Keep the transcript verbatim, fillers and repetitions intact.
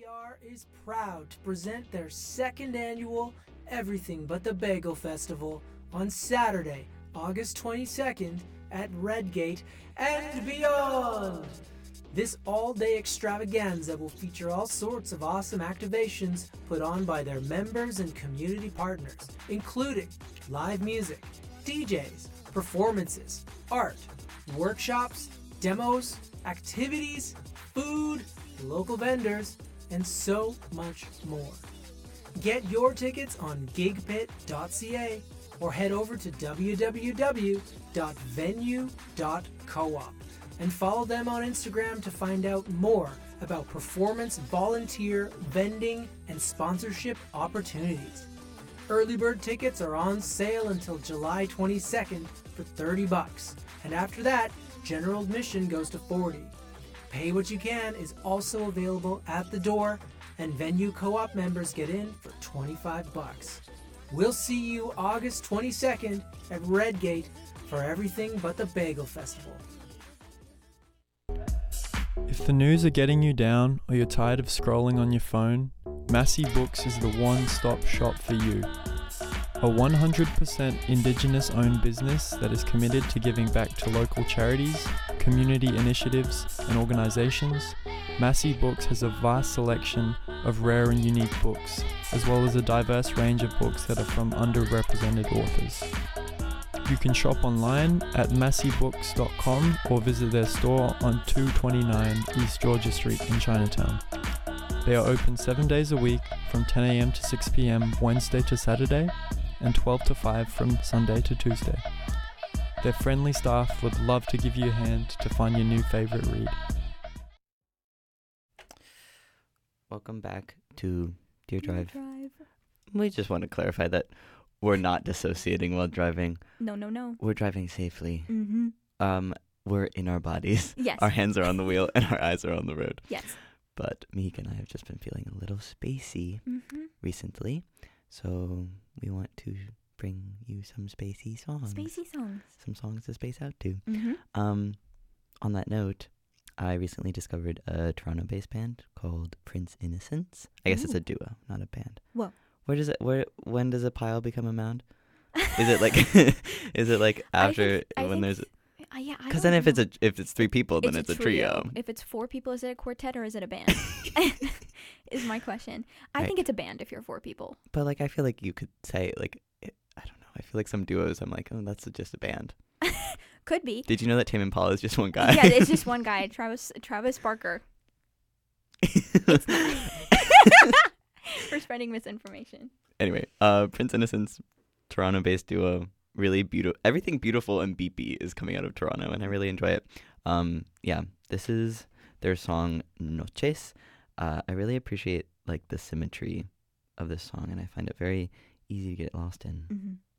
V R is proud to present their second annual Everything But the Bagel Festival on Saturday, August twenty-second at Redgate and beyond. This all-day extravaganza will feature all sorts of awesome activations put on by their members and community partners, including live music, D Js, performances, art, workshops, demos, activities, food, local vendors, and so much more. Get your tickets on gig pit dot c a or head over to w w w dot venue dot coop and follow them on Instagram to find out more about performance, volunteer, vending, and sponsorship opportunities. Early bird tickets are on sale until July twenty-second for thirty bucks, and after that, general admission goes to forty. Pay What You Can is also available at the door, and Venue Co-op members get in for twenty-five bucks. We'll see you August twenty-second at Redgate for Everything But the Bagel Festival. If the news are getting you down or you're tired of scrolling on your phone, Massey Books is the one-stop shop for you. A one hundred percent Indigenous-owned business that is committed to giving back to local charities, community initiatives, and organizations, Massey Books has a vast selection of rare and unique books, as well as a diverse range of books that are from underrepresented authors. You can shop online at massey books dot com or visit their store on two twenty-nine East Georgia Street in Chinatown. They are open seven days a week from ten a.m. to six p.m. Wednesday to Saturday and twelve to five from Sunday to Tuesday. Their friendly staff would love to give you a hand to find your new favorite read. Welcome back to Deer Drive. Drive. We just want to clarify that we're not dissociating while driving. No, no, no. We're driving safely. Mm-hmm. Um, we're in our bodies. Yes. Our hands are on the wheel and our eyes are on the road. Yes. But Meek and I have just been feeling a little spacey Mm-hmm. recently, so we want to bring you some spacey songs. Spacey songs. Some songs to space out to. Mm-hmm. Um, on that note, I recently discovered a Toronto-based band called Prince Innocence. I guess it's Ooh. a duo, not a band. Whoa. Where does it? Where? When does a pile become a mound? Is it like? Is it like after I think, I when think, there's? Uh, yeah, I Because don't then if know. it's a if it's three people, then it's, a trio. If it's four people, is it a quartet or is it a band? Is my question. I Right. think it's a band if you're four people. But like, I feel like you could say like, it, I don't know. I feel like some duos. I'm like, oh, that's just a band. Could be. Did you know that Tame Impala is just one guy? Yeah, it's just one guy, Travis Travis Barker. It's not. We're spreading misinformation. Anyway, uh, Prince Innocence, Toronto-based duo, really beautiful. Everything beautiful and beepy is coming out of Toronto, and I really enjoy it. Um, yeah, this is their song Noches. Uh, I really appreciate like the symmetry of this song, and I find it very easy to get lost in. Mm-hmm.